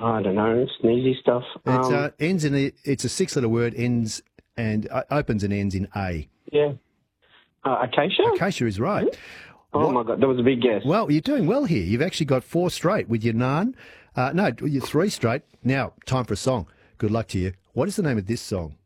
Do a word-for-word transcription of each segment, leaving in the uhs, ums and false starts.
I don't know, sneezy stuff. It's, Um, uh, ends in a, it's a six-letter word, ends and uh, opens and ends in A. yeah. Uh, acacia? Acacia is right. Oh, What- my God, that was a big guess. Well, you're doing well here. You've actually got four straight with your naan. Uh, no, you're three straight. Now, time for a song. Good luck to you. What is the name of this song?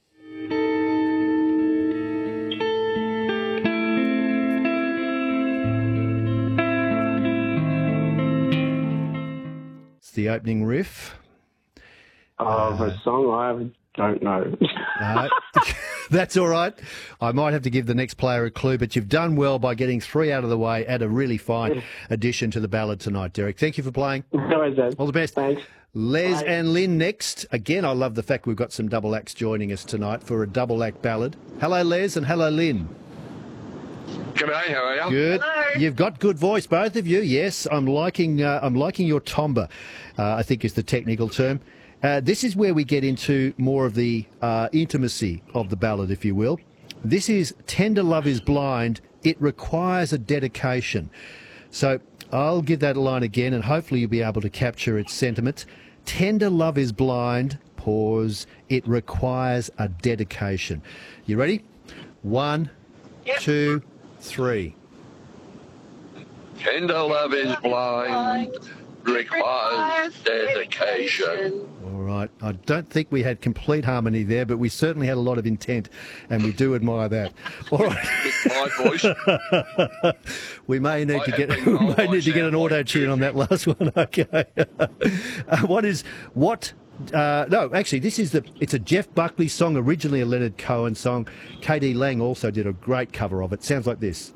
It's the opening riff. Of a song I don't know. No, that's all right. I might have to give the next player a clue, but you've done well by getting three out of the way. Add a really fine addition to the ballad tonight, Derek. Thank you for playing. No worries, Dave. All the best. Thanks. Les Bye. and Lynn next. Again, I love the fact we've got some double acts joining us tonight for a double act ballad. Hello, Les, and hello, Lynn. G'day, how are you? Good. You've got good voice, both of you. Yes, I'm liking. Uh, I'm liking your timbre. Uh, I think is the technical term. Uh, this is where we get into more of the uh, intimacy of the ballad, if you will. This is Tender Love is Blind. It requires a dedication. So I'll give that line again, and hopefully you'll be able to capture its sentiment. Tender love is blind. Pause. It requires a dedication. You ready? One, Yep. two, three. Tender love is blind, requires dedication. All right. I don't think we had complete harmony there, but we certainly had a lot of intent, and we do admire that. All right. With my voice. We may need I to have get been we told may I need to get an sound like auto tune on that last one. Okay. uh, what is what? Uh, no, actually, this is the. It's a Jeff Buckley song, originally a Leonard Cohen song. K D Lang also did a great cover of it. Sounds like this.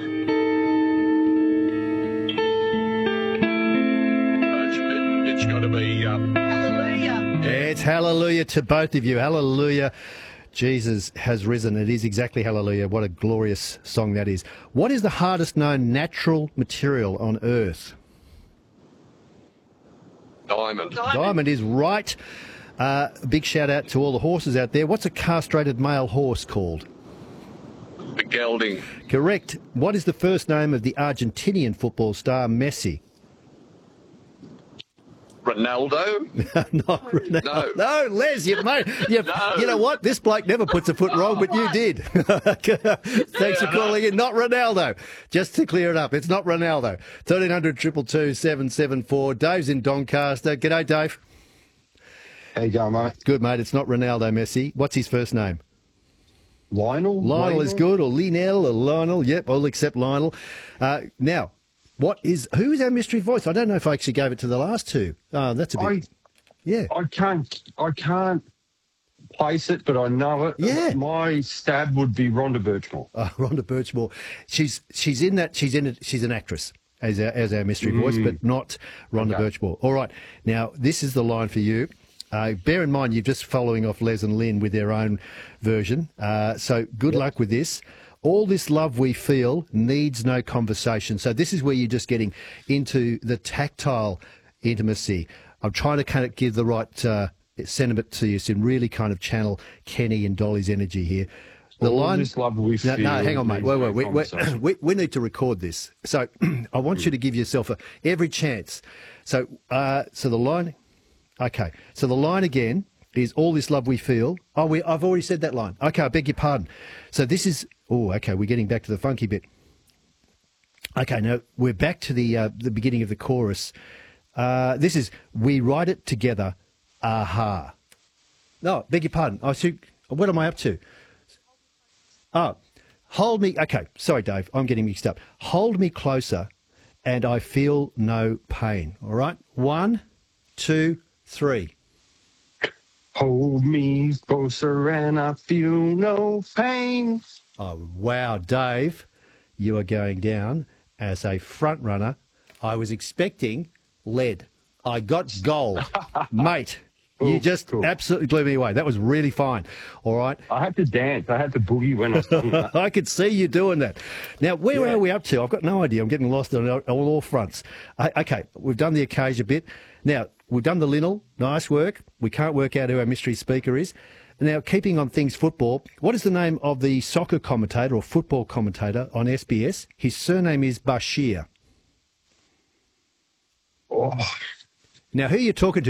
It's, it, it's got to be. Um, Hallelujah. It's hallelujah to both of you. Hallelujah. Jesus has risen. It is exactly hallelujah. What a glorious song that is. What is the hardest known natural material on Earth? diamond. Diamond is right. Uh, big shout out to all the horses out there. What's a castrated male horse called? The gelding. Correct. What is the first name of the Argentinian football star Messi? Ronaldo. Not Ronaldo. No. No, Les, you mate. You, No. you know what? This bloke never puts a foot wrong, but you did. Thanks for calling in. Not Ronaldo. Just to clear it up, it's not Ronaldo. thirteen hundred, two two two, seven seven four. Dave's in Doncaster. G'day, Dave. How you going, mate? Good, mate. It's not Ronaldo Messi. What's his first name? Lionel? Lionel is good, or Lionel, or Lionel. Yep, I'll accept Lionel. Uh, now, what is who is our mystery voice? I don't know if I actually gave it to the last two. Oh, that's a bit. I, yeah. I can't, I can't place it, but I know it. Yeah. My stab would be Rhonda Birchmore. Oh, Rhonda Birchmore. She's she's in that. She's in it. She's an actress as our, as our mystery voice, but not Rhonda Okay. Birchmore. All right. Now this is the line for you. Uh, bear in mind, you're just following off Les and Lynn with their own version. Uh, so good luck with this. All this love we feel needs no conversation. So this is where you're just getting into the tactile intimacy. I'm trying to kind of give the right uh, sentiment to you and really kind of channel Kenny and Dolly's energy here. The All line. this love we No, feel. no, hang on, mate. needs Wait, no wait, we, we, conversation. we, we need to record this. So I want you to give yourself a, every chance. So, uh, so the line. Okay. So the line again is all this love we feel. Oh, we, I've already said that line. Okay, I beg your pardon. So this is. Oh, okay. We're getting back to the funky bit. Okay, now we're back to the uh, the beginning of the chorus. Uh, this is we write it together. Aha. No, beg your pardon. I see. What am I up to? Oh, hold me. Okay, sorry, Dave. I'm getting mixed up. Hold me closer, and I feel no pain. All right. One, two, three. Hold me closer and I feel no pain. Oh, wow, Dave, you are going down as a front runner. I was expecting lead. I got gold. Mate, you Cool, just cool. absolutely blew me away. That was really fine. All right. I had to dance. I had to boogie when I sang that. I could see you doing that. Now, where Yeah. are we up to? I've got no idea. I'm getting lost on all, on all fronts. Uh, okay, we've done the Acacia bit. Now, we've done the Linnell. Nice work. We can't work out who our mystery speaker is. Now, keeping on things football, what is the name of the soccer commentator or football commentator on S B S? His surname is Bashir. Oh. Now, who are you talking to?